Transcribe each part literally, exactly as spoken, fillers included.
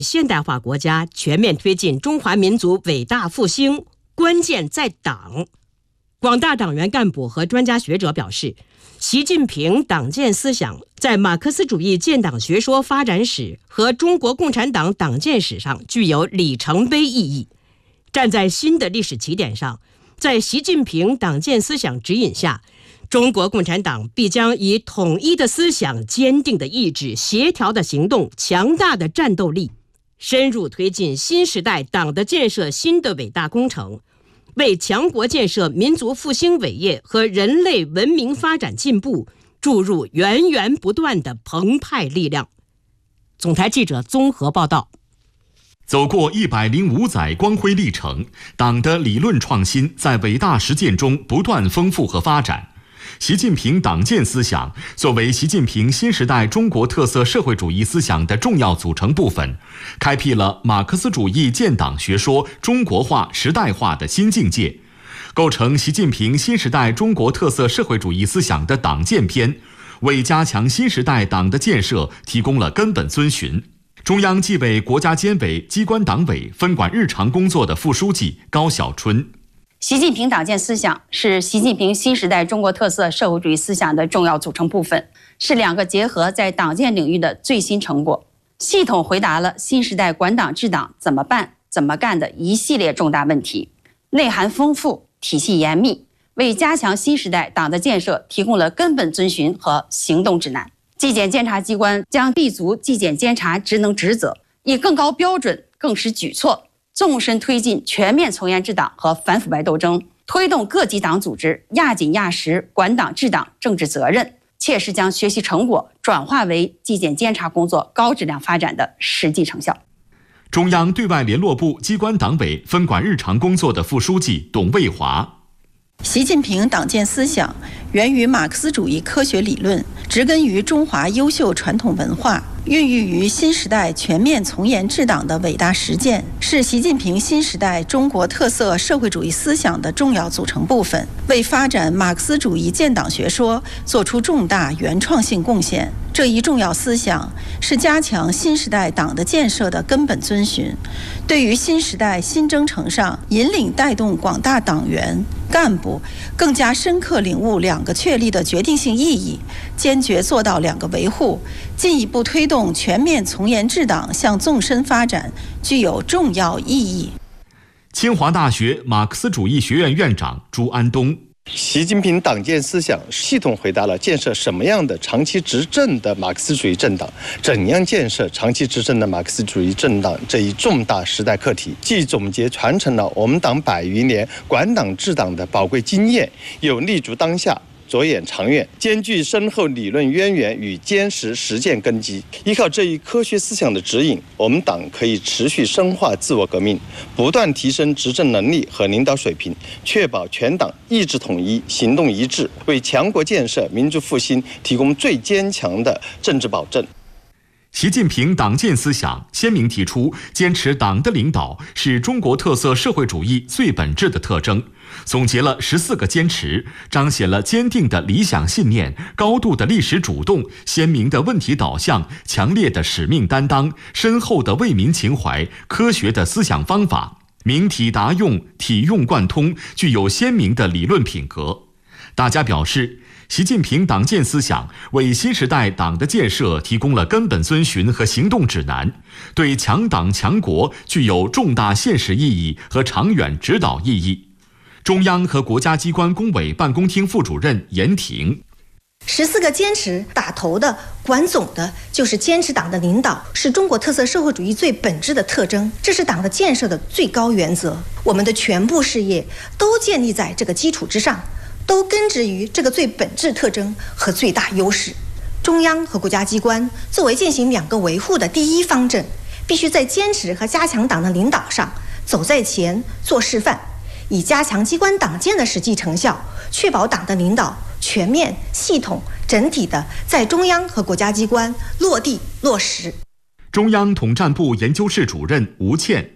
现代化国家全面推进中华民族伟大复兴，关键在党。广大党员干部和专家学者表示，习近平党建思想在马克思主义建党学说发展史和中国共产党党建史上具有里程碑意义。站在新的历史起点上，在习近平党建思想指引下，中国共产党必将以统一的思想、坚定的意志、协调的行动、强大的战斗力，深入推进新时代党的建设新的伟大工程，为强国建设、民族复兴伟业和人类文明发展进步注入源源不断的澎湃力量。总台记者综合报道。 走过一百零五载光辉历程，党的理论创新在伟大实践中不断丰富和发展。习近平党建思想作为习近平新时代中国特色社会主义思想的重要组成部分，开辟了马克思主义建党学说中国化时代化的新境界，构成习近平新时代中国特色社会主义思想的党建篇，为加强新时代党的建设提供了根本遵循。中央纪委国家监委机关党委分管日常工作的副书记高晓春。 习近平党建思想是习近平新时代中国特色社会主义思想的重要组成部分，是两个结合在党建领域的最新成果，系统回答了新时代管党治党怎么办、怎么干的一系列重大问题，内涵丰富，体系严密，为加强新时代党的建设提供了根本遵循和行动指南。纪检监察机关将立足纪检监察职能职责，以更高标准、更实举措，纵深推进全面从严治党和反腐败斗争，推动各级党组织压紧压实管党治党政治责任，切实将学习成果转化为纪检监察工作高质量发展的实际成效。 中央对外联络部机关党委分管日常工作的副书记董卫华。 习近平党建思想源于马克思主义科学理论，植根于中华优秀传统文化，孕育于新时代全面从严治党的伟大实践，是习近平新时代中国特色社会主义思想的重要组成部分，为发展马克思主义建党学说做出重大原创性贡献。这一重要思想是加强新时代党的建设的根本遵循，对于新时代新征程上引领带动广大党员干部更加深刻领悟两个确立的决定性意义，坚决做到两个维护，进一步推动全面从严治党向纵深发展，具有重要意义。 清华大学马克思主义学院院长朱安东。 习近平党建思想系统回答了建设什么样的长期执政的马克思主义政党，怎样建设长期执政的马克思主义政党这一重大时代课题，既总结传承了我们党百余年管党治党的宝贵经验，又立足当下，着眼长远，兼具深厚理论渊源与坚实实践根基。依靠这一科学思想的指引，我们党可以持续深化自我革命，不断提升执政能力和领导水平，确保全党意志统一、行动一致，为强国建设、民族复兴提供最坚强的政治保证。 习近平党建思想鲜明提出，坚持党的领导是中国特色社会主义最本质的特征，总结了十四个坚持，彰显了坚定的理想信念、高度的历史主动、鲜明的问题导向、强烈的使命担当、深厚的为民情怀、科学的思想方法，明体达用、体用贯通，具有鲜明的理论品格。大家表示，习近平党建思想为新时代党的建设提供了根本遵循和行动指南，对强党强国具有重大现实意义和长远指导意义。中央和国家机关工委办公厅副主任严婷。 十四个坚持打头的、管总的，就是坚持党的领导是中国特色社会主义最本质的特征，这是党的建设的最高原则。我们的全部事业都建立在这个基础之上，都根植于这个最本质特征和最大优势。中央和国家机关作为践行两个维护的第一方阵，必须在坚持和加强党的领导上走在前做示范，以加强机关党建的实际成效，确保党的领导全面、系统、整体的在中央和国家机关落地落实。 中央统战部研究室主任吴倩。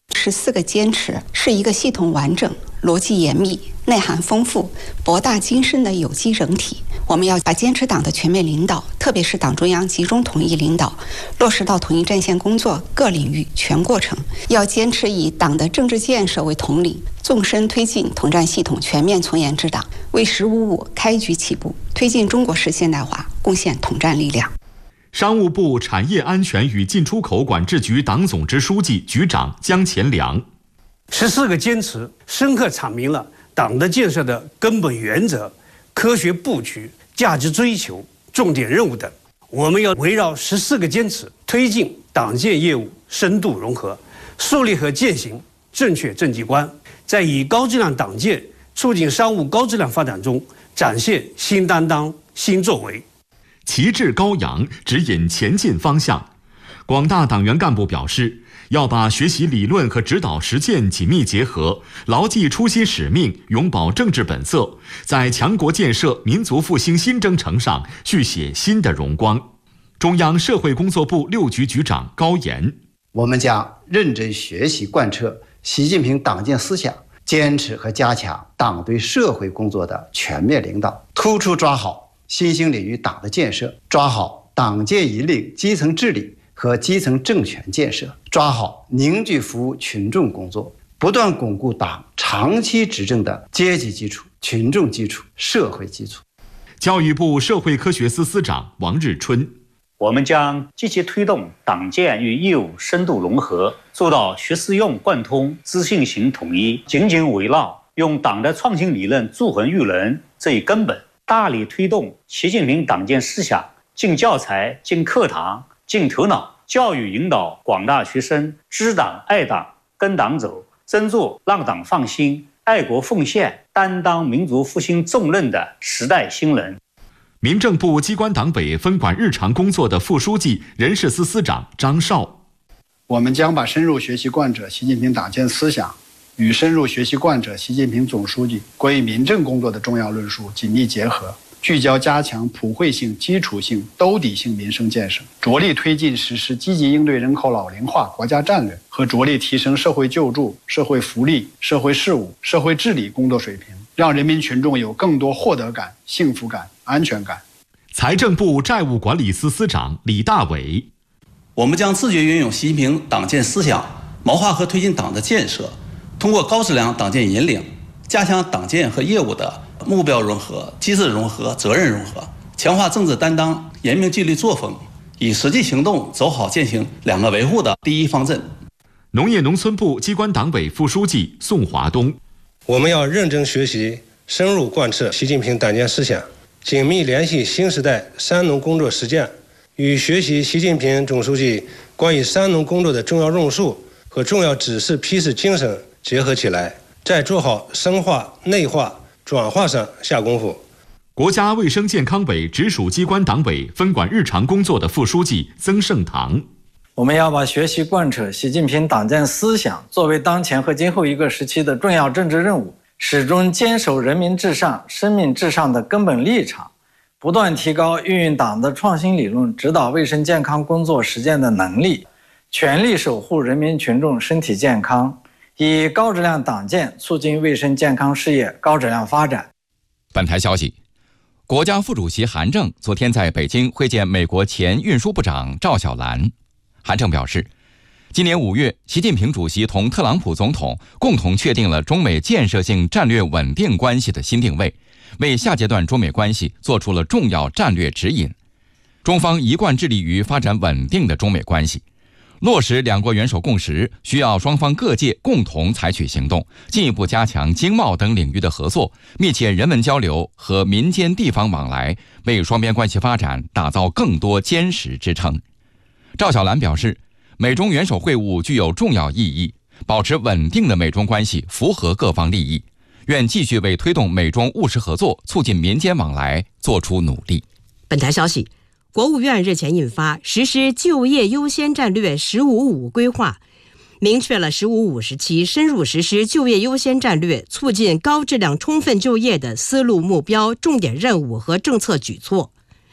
十四个坚持是一个系统完整、逻辑严密、内涵丰富、博大精深的有机整体。我们要把坚持党的全面领导，特别是党中央集中统一领导，落实到统一战线工作各领域全过程。要坚持以党的政治建设为统领，纵深推进统战系统全面从严治党，为“十五五”开局起步，推进中国式现代化贡献统战力量。 商务部产业安全与进出口管制局党总支书记、局长姜乾良。 十四个坚持深刻阐明了党的建设的根本原则、科学布局、价值追求、重点任务等。我们要围绕十四个坚持，推进党建业务深度融合，树立和践行正确政绩观，在以高质量党建促进商务高质量发展中展现新担当、新作为。 旗帜高扬，指引前进方向。广大党员干部表示，要把学习理论和指导实践紧密结合，牢记初心使命，永葆政治本色，在强国建设、民族复兴新征程上续写新的荣光。中央社会工作部六局局长高岩： 我们将认真学习贯彻习近平党建思想，坚持和加强党对社会工作的全面领导，突出抓好新兴领域党的建设，抓好党建引领基层治理和基层政权建设，抓好凝聚服务群众工作，不断巩固党长期执政的阶级基础、群众基础、社会基础。 教育部社会科学司司长王日春： 我们将积极推动党建与业务深度融合，做到学思用贯通、资讯型统一，紧紧围绕用党的创新理论铸衡育人这一根本，大力推动习近平党建思想进教材、进课堂、进头脑，教育引导广大学生知党爱党、跟党走，真做让党放心、爱国奉献、担当民族复兴重任的时代新人。 民政部机关党委分管日常工作的副书记、人事司司长张绍： 我们将把深入学习贯彻习近平党建思想与深入学习贯彻习近平总书记关于民政工作的重要论述紧密结合，聚焦加强普惠性、基础性、兜底性民生建设，着力推进实施积极应对人口老龄化国家战略和着力提升社会救助、社会福利、社会事务、社会治理工作水平，让人民群众有更多获得感、幸福感、安全感。 财政部债务管理司司长李大伟： 我们将自觉运用习近平党建思想，谋划和推进党的建设，通过高质量党建引领，加强党建和业务的目标融合、机制融合、责任融合，强化政治担当、严明纪律作风，以实际行动走好践行两个维护的第一方针。 农业农村部机关党委副书记宋华东： 我们要认真学习，深入贯彻习近平党建思想，紧密联系新时代三农工作实践，与学习习近平总书记关于三农工作的重要论述和重要指示批示精神结合起来，在做好深化、内化、转化上下功夫。 国家卫生健康委直属机关党委分管日常工作的副书记曾盛堂： 我们要把学习贯彻习近平党建思想作为当前和今后一个时期的重要政治任务，始终坚守人民至上、生命至上的根本立场，不断提高运用党的创新理论指导卫生健康工作实践的能力，全力守护人民群众身体健康，以高质量党建促进卫生健康事业高质量发展。 本台消息，国家副主席韩正昨天在北京会见美国前运输部长赵小兰。韩正表示，今年五月，习近平主席同特朗普总统共同确定了中美建设性战略稳定关系的新定位，为下阶段中美关系做出了重要战略指引。中方一贯致力于发展稳定的中美关系，落实两国元首共识，需要双方各界共同采取行动，进一步加强经贸等领域的合作，密切人文交流和民间地方往来，为双边关系发展打造更多坚实支撑。赵小兰表示，美中元首会晤具有重要意义，保持稳定的美中关系符合各方利益，愿继续为推动美中务实合作、促进民间往来做出努力。 本台消息，国务院日前印发实施就业优先战略“十五五”规划，明确了“十五五”时期深入实施就业优先战略、促进高质量充分就业的思路、目标、重点任务和政策举措。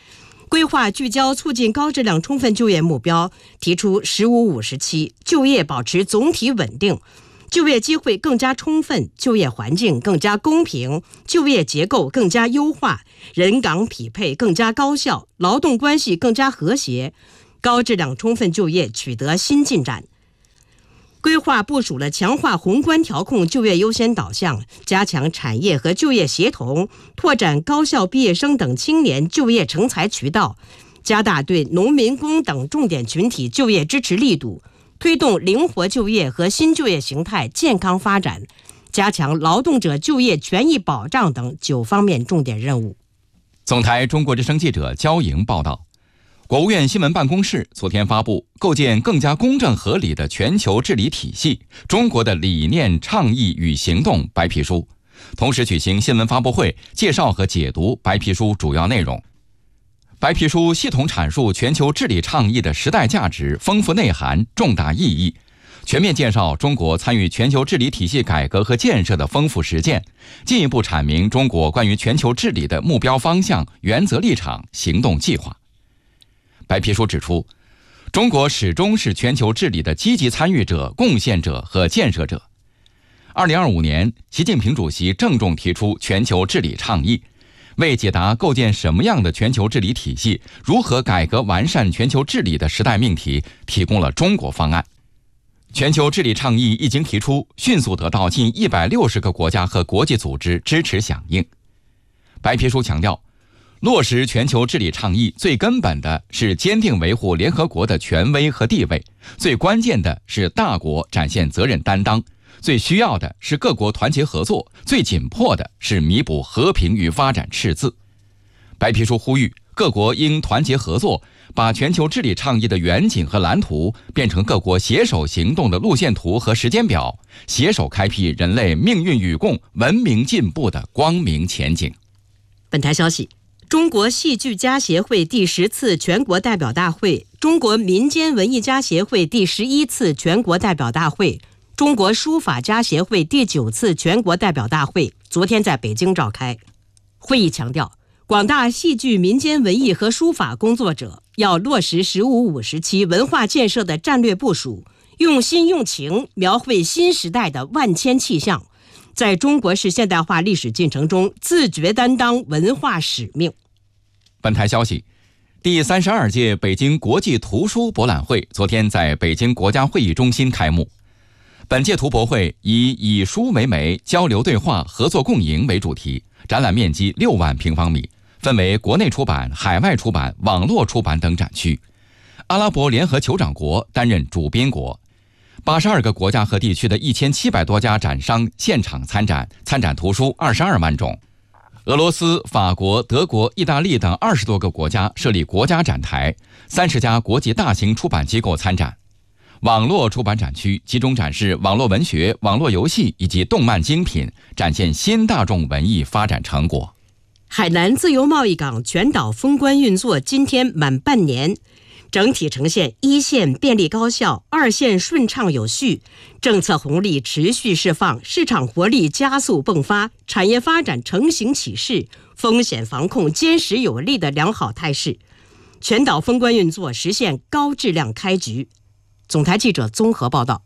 规划聚焦促进高质量充分就业目标，提出“十五五十七”，就业保持总体稳定，就业机会更加充分，就业环境更加公平，就业结构更加优化，人岗匹配更加高效，劳动关系更加和谐，高质量充分就业取得新进展。规划部署了强化宏观调控就业优先导向，加强产业和就业协同，拓展高校毕业生等青年就业成才渠道，加大对农民工等重点群体就业支持力度，推动灵活就业和新就业形态健康发展，加强劳动者就业权益保障等九方面重点任务。 总台中国之声记者焦莹报道。国务院新闻办公室昨天发布《构建更加公正合理的全球治理体系：中国的理念、倡议与行动》白皮书，同时举行新闻发布会，介绍和解读白皮书主要内容。白皮书系统阐述全球治理倡议的时代价值、丰富内涵、重大意义，全面介绍中国参与全球治理体系改革和建设的丰富实践，进一步阐明中国关于全球治理的目标方向、原则立场、行动计划。白皮书指出，中国始终是全球治理的积极参与者、贡献者和建设者。二零二五年，习近平主席郑重提出全球治理倡议，为解答构建什么样的全球治理体系、如何改革完善全球治理的时代命题，提供了中国方案。全球治理倡议一经提出，迅速得到近一百六十个国家和国际组织支持响应。白皮书强调，落实全球治理倡议最根本的是坚定维护联合国的权威和地位，最关键的是大国展现责任担当，最需要的是各国团结合作，最紧迫的是弥补和平与发展赤字。白皮书呼吁各国应团结合作，把全球治理倡议的远景和蓝图变成各国携手行动的路线图和时间表，携手开辟人类命运与共、文明进步的光明前景。 本台消息，中国戏剧家协会第十次全国代表大会、中国民间文艺家协会第十一次全国代表大会、中国书法家协会第九次全国代表大会昨天在北京召开。会议强调，广大戏剧、民间文艺和书法工作者要落实“十五五十七”文化建设的战略部署，用心用情描绘新时代的万千气象，在中国式现代化历史进程中自觉担当文化使命。 本台消息，第三十二届北京国际图书博览会昨天在北京国家会议中心开幕。本届图博会以以书为媒、交流对话、合作共赢为主题，展览面积六万平方米，分为国内出版、海外出版、网络出版等展区。阿拉伯联合酋长国担任主宾国，八十二个国家和地区的一千七百多家展商现场参展，参展图书二十二万种。俄罗斯、法国、德国、意大利等二十多个国家设立国家展台，三十家国际大型出版机构参展。网络出版展区集中展示网络文学、网络游戏以及动漫精品，展现新大众文艺发展成果。 海南自由贸易港全岛封关运作今天满半年，整体呈现一线便利高效，二线顺畅有序，政策红利持续释放，市场活力加速迸发，产业发展成型起势，风险防控坚实有力的良好态势。全岛封关运作实现高质量开局。总台记者综合报道。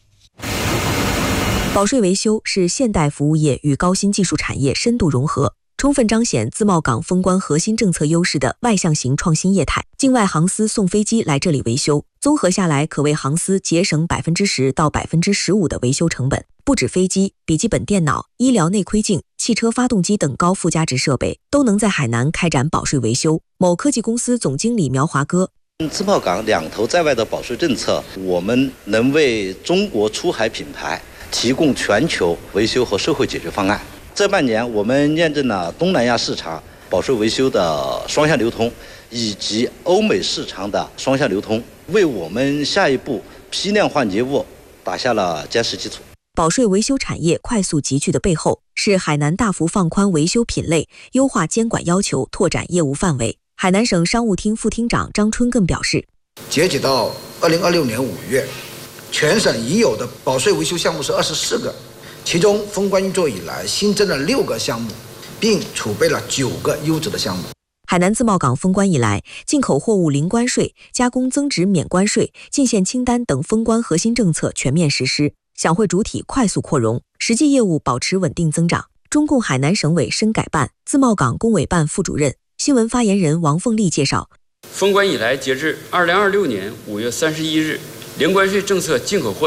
保税维修是现代服务业与高新技术产业深度融合，充分彰显自贸港封关核心政策优势的外向型创新业态。境外航司送飞机来这里维修，综合下来可为航司节省百分之十到百分之十五的维修成本。不止飞机、笔记本电脑、医疗内窥镜、汽车发动机等高附加值设备都能在海南开展保税维修。某科技公司总经理苗华哥。 自贸港两头在外的保税政策，我们能为中国出海品牌提供全球维修和售后解决方案。这半年，我们验证了东南亚市场保税维修的双向流通，以及欧美市场的双向流通，为我们下一步批量换节物打下了坚实基础。 保税维修产业快速集聚的背后，是海南大幅放宽维修品类，优化监管要求，拓展业务范围。海南省商务厅副厅长张春更表示， 截止到二零二六年五月，全省已有的保税维修项目是二十四个，其中封关运作以来新增了六个项目，并储备了九个优质的项目。 海南自贸港封关以来，进口货物零关税、加工增值免关税、进线清单等封关核心政策全面实施，想会主体快速扩容，实际业务保持稳定增长。中共海南省委深改办、自贸港工委办副主任、新闻发言人王凤丽介绍， 封关以来，截至二零二六年五月三十一日，零关税政策进口货